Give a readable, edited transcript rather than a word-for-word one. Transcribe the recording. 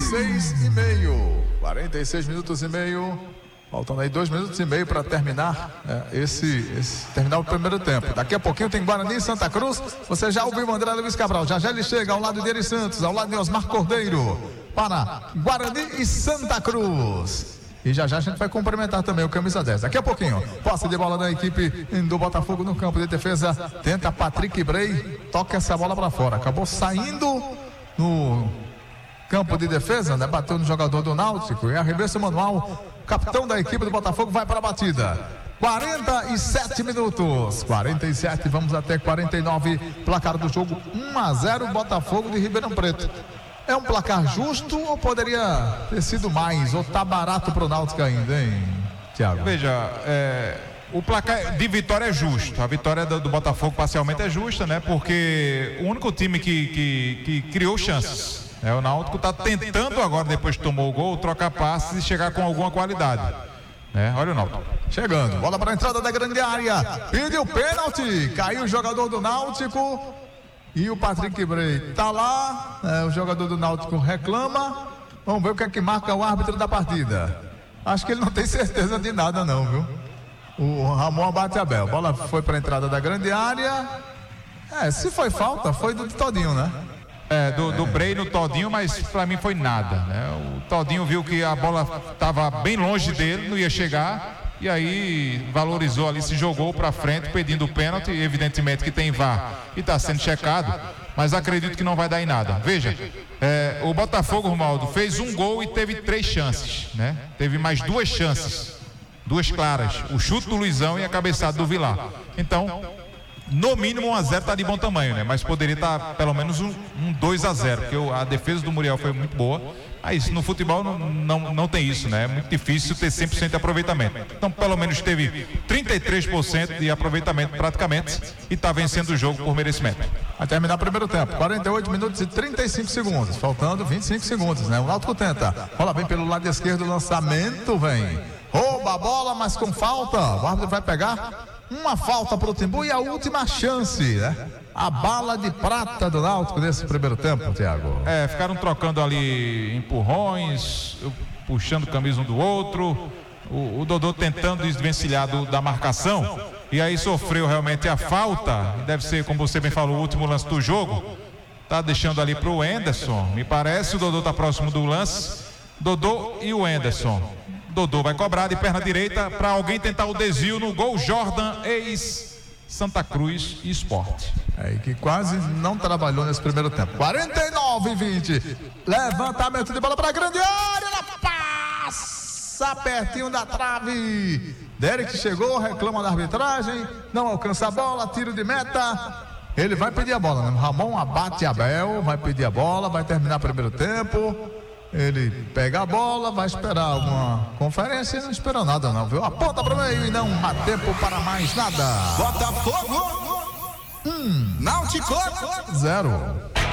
46 minutos e meio. Faltando aí 2 minutos e meio para terminar terminar o primeiro tempo. Daqui a pouquinho tem Guarani e Santa Cruz. Você já ouviu o André Luiz Cabral. Já ele chega ao lado de Eri Santos, ao lado de Osmar Cordeiro, para Guarani e Santa Cruz. E já a gente vai cumprimentar também o camisa 10. Daqui a pouquinho, posse de bola da equipe do Botafogo no campo de defesa. Tenta Patrick Bray, toca essa bola para fora. Acabou saindo no campo de defesa, né? Bateu no jogador do Náutico e arremesso manual. Capitão da equipe do Botafogo vai para a batida. 47 minutos. 47, vamos até 49. Placar do jogo 1-0 Botafogo de Ribeirão Preto. É um placar justo ou poderia ter sido mais? Ou tá barato pro Náutico ainda, hein, Thiago? Veja, o placar de vitória é justo. A vitória do Botafogo parcialmente é justa, né? Porque o único time que criou chances. O Náutico está tentando agora, depois que tomou o gol, trocar passes e chegar com alguma qualidade. Olha o Náutico. Chegando, bola para a entrada da grande área. Pediu pênalti. Caiu o jogador do Náutico. E o Patrick Bray tá lá. O jogador do Náutico reclama. Vamos ver o que é que marca o árbitro da partida. Acho que ele não tem certeza de nada, não, viu? O Ramon abate a Bel. Bola foi para a entrada da grande área. Se foi falta, foi do Todinho, né? Do Bray no Todinho, mas pra mim foi nada, né? O Todinho viu que a bola estava bem longe dele, não ia chegar, e aí valorizou ali, se jogou pra frente pedindo o pênalti. Evidentemente que tem VAR e tá sendo checado, mas acredito que não vai dar em nada. Veja, o Botafogo, Romualdo, fez um gol e teve 3 chances, né? Teve mais 2 chances, 2 claras, o chute do Luizão e a cabeçada do Vilar. Então, no mínimo 1-0 tá de bom tamanho, né? Mas poderia estar pelo menos um 2-0, porque a defesa do Muriel foi muito boa. Mas no futebol não tem isso, né? É muito difícil ter 100% de aproveitamento. Então pelo menos teve 33% de aproveitamento praticamente e tá vencendo o jogo por merecimento. Vai terminar o primeiro tempo, 48 minutos e 35 segundos, faltando 25 segundos, né? O Náutico tenta, bola bem pelo lado esquerdo, lançamento vem, rouba a bola, mas com falta, o árbitro vai pegar uma falta pro Timbu e a última chance, né? A bala de prata do Náutico nesse primeiro tempo, Thiago. Ficaram trocando ali empurrões, puxando camisa um do outro, o Dodô tentando desvencilhar da marcação, e aí sofreu realmente a falta. Deve ser, como você bem falou, o último lance do jogo. Tá deixando ali pro Enderson, me parece. O Dodô tá próximo do lance, Dodô e o Enderson. Dodô vai cobrar de perna direita para alguém tentar o desvio no gol. Jordan, ex-Santa Cruz e Sport. E que quase não trabalhou nesse primeiro tempo. 49-20. Levantamento de bola para a grande área. Ela passa pertinho da trave. Derek chegou, reclama da arbitragem. Não alcança a bola, tiro de meta. Ele vai pedir a bola, né? Ramon abate a Bel, vai pedir a bola, vai terminar o primeiro tempo. Ele pega a bola, vai esperar alguma conferência e não espera nada não, viu? Aponta para o meio e não há tempo para mais nada. Botafogo 1, Náutico 0.